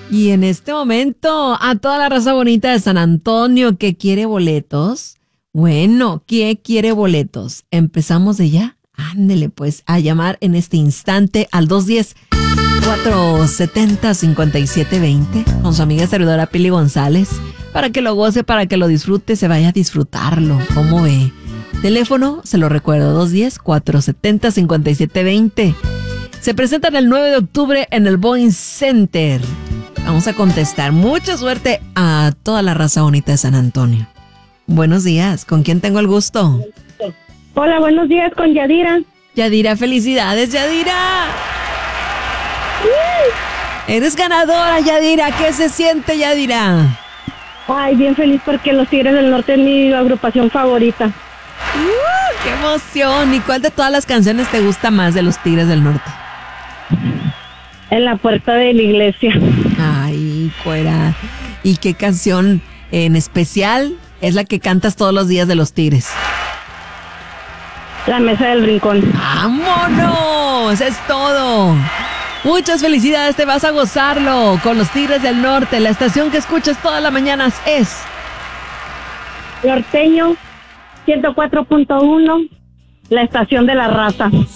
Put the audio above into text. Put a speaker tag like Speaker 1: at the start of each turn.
Speaker 1: Y en este momento, a toda la raza bonita de San Antonio que quiere boletos. Bueno, ¿qué quiere boletos? ¿Empezamos de ya? Ándele pues a llamar en este instante al 210-470-5720 con su amiga servidora Pili González para que lo goce, para que lo disfrute, se vaya a disfrutarlo. ¿Cómo ve? Teléfono, se lo recuerdo, 210-470-5720. Se presentan el 9 de octubre en el Boeing Center. Vamos a contestar. Mucha suerte a toda la raza bonita de San Antonio. Buenos días. ¿Con quién tengo el gusto?
Speaker 2: Hola, buenos días, con Yadira.
Speaker 1: Yadira, felicidades, Yadira. Eres ganadora, Yadira. ¿Qué se siente, Yadira?
Speaker 2: Ay, bien feliz porque los Tigres del Norte es mi agrupación favorita.
Speaker 1: ¡Qué emoción! ¿Y cuál de todas las canciones te gusta más de los Tigres del Norte?
Speaker 2: En la puerta de la iglesia.
Speaker 1: Ay, cuera. ¿Y qué canción en especial es la que cantas todos los días de los Tigres?
Speaker 2: La mesa del rincón.
Speaker 1: ¡Vámonos! Es todo. Muchas felicidades, te vas a gozarlo con los Tigres del Norte. La estación que escuchas todas las mañanas es
Speaker 2: Norteño 104.1, la estación de la raza.